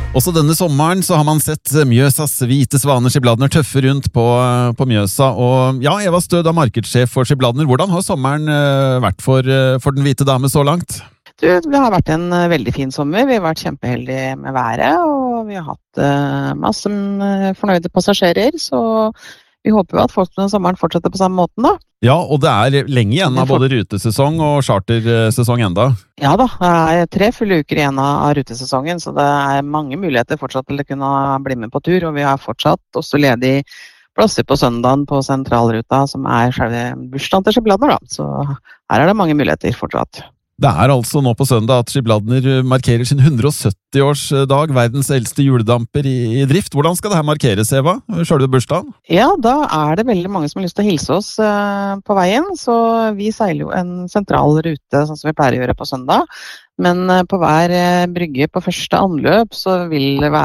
Også denne sommeren så har man sett Mjøsas hvite svaner Skibladner tøffe rundt på Mjøsa. Og ja, Eva Stød er markedssjef for Skibladner. Hvordan har sommeren vært for den hvite dame så langt? Det har vært en veldig fin sommer. Vi har vært kjempeheldige med været, og vi har hatt masse fornøyde passasjerer. Så vi håper jo at folk denne sommeren fortsetter på samme måten da. Ja, og det er lenge igjen av både rutesesong og chartersesong enda. Ja da, det er 3 fulle uker igjen av rutesesongen, så det er mange muligheter fortsatt til å kunne bli med på tur, og vi har fortsatt også ledig plasser på søndagen på sentralruta, som er selve bursdagen til Skibladner da, så her er det mange muligheter fortsatt. Det er altså nå på søndag at Skibladner markerer sin 170-årsdag, verdens eldste juledamper i drift. Hvordan skal det her markeres, Eva? Selve bursdagen? Ja, da er det veldig mange som har lyst til å hilse oss på veien, så vi seiler jo en sentral rute, sånn som vi pleier å gjøre på søndag. Men på hver brygge på første anløp så vil det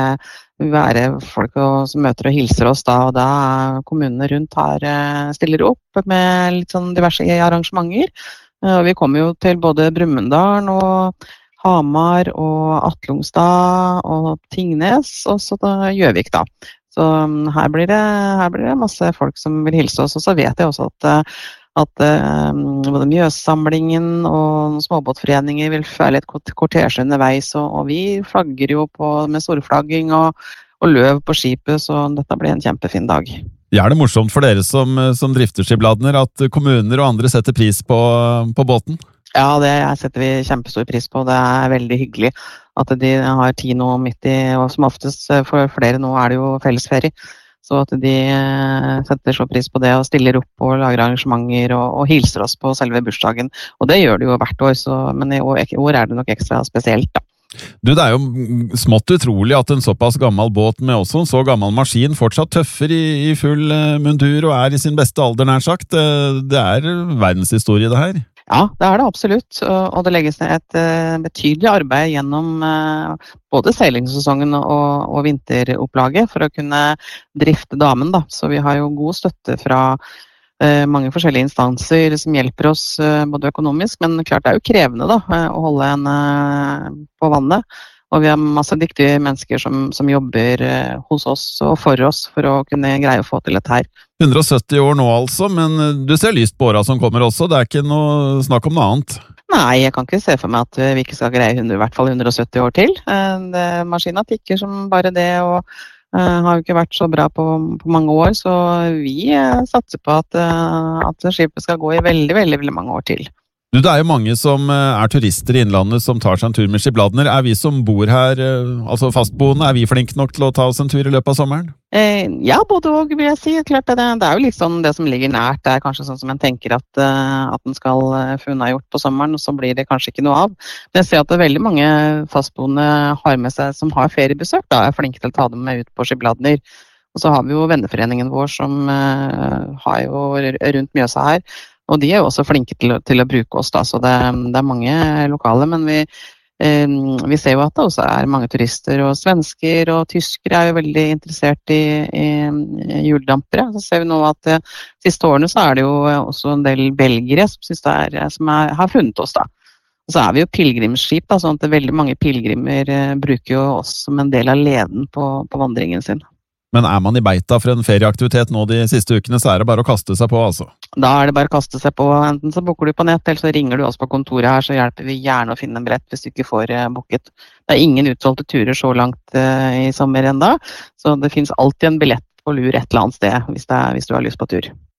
være folk som møter og hilser oss da, og da kommunene rundt stiller opp med litt sånn diverse arrangementer. Vi kommer jo til både Brumunddal og Hamar og Atlungstad og Tingnes, og så Gjøvik da. Så her blir det masse folk som vil hilse oss, og så vet jeg også at både Mjøssamlingen og småbåtforeninger vil føre litt kortesje underveis, og vi flagger jo med storflagging og løv på skipet, så dette blir en kjempefin dag. Ja, er det morsomt for dere som drifter Skibladner at kommuner og andre setter pris på båten? Ja, det setter vi kjempestor pris på. Det er veldig hyggelig at de har tid nå midt i, og som oftest for flere nå er det jo fellesferie. Så at de setter så pris på det og stiller opp og lager arrangementer og hilser oss på selve bursdagen. Og det gjør de jo hvert år, men i år er det nok ekstra spesielt da. Du, det er jo smått utrolig at en såpass gammel båt med også en så gammel maskin fortsatt tøffer i full mundur og er i sin beste alder nær sagt. Det er verdenshistorie det her. Ja, det er det absolutt, og det legges ned et betydelig arbeid gjennom både seilingssesongen og vinteropplaget for å kunne drifte damen da. Så vi har jo god støtte fra mange forskjellige instanser som hjelper oss både økonomisk, men klart det er jo krevende da, å holde en på vannet. Og vi har masse dyktige mennesker som jobber hos oss og for oss for å kunne greie å få til dette her. 170 år nå altså, men du ser lyst på åra som kommer også, det er ikke noe snakk om noe annet? Nei, jeg kan ikke se for meg at vi ikke skal greie i hvert fall 170 år til. Maskinen tikker som bare det, og har jo ikke vært så bra på mange år, så vi satser på at skipet skal gå i veldig, veldig, veldig mange år til. Du, det er jo mange som er turister i innlandet som tar seg en tur med Skibladner. Er vi som bor her, altså fastboende, er vi flinke nok til å ta oss en tur i løpet av sommeren? Ja, både og vil jeg si. Klart det er jo litt sånn det som ligger nært. Det er kanskje sånn som en tenker at den skal få unnagjort på sommeren, og så blir det kanskje ikke noe av. Men jeg ser at det er veldig mange fastboende har med seg som har feriebesøk, da er flinke til å ta dem med ut på Skibladner. Og så har vi jo venneforeningen vår som har jo rundt Mjøsa her. Og de er jo også flinke til å bruke oss da, så det er mange lokale, men vi ser jo at det også er mange turister, og svensker og tyskere er jo veldig interessert i juledampere. Så ser vi nå at de siste årene så er det jo også en del belgere som har funnet oss da. Og så er vi jo pilgrimsskip da, sånn at veldig mange pilgrimer bruker jo oss som en del av leden på vandringen sin. Men er man i beita for en ferieaktivitet nå de siste ukene, så er det bare å kaste seg på, altså? Da er det bare å kaste seg på. Enten så booker du på nett, eller så ringer du oss på kontoret her, så hjelper vi gjerne å finne en billett hvis du ikke får booket. Det er ingen utsolgte turer så langt i sommer enda, så det finnes alltid en billett på lur et eller annet sted hvis du har lyst på tur.